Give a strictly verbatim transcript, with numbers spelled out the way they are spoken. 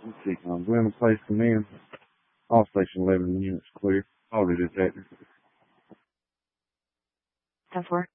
Let's see, um, Glenn Place command. All station eleven units clear. All detector. ten four.